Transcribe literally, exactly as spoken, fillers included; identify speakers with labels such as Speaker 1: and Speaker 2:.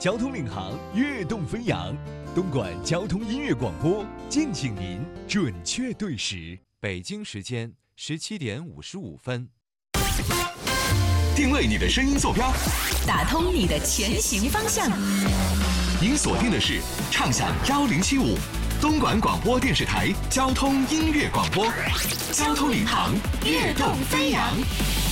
Speaker 1: 交通领航，跃动飞扬。东莞交通音乐广播，敬请您准确对时。
Speaker 2: 北京时间十七点五十五分。
Speaker 3: 定位你的声音坐标，
Speaker 4: 打通你的前行方向。
Speaker 3: 您锁定的是畅享幺零七五，东莞广播电视台交通音乐广播，交通领航，跃动飞扬。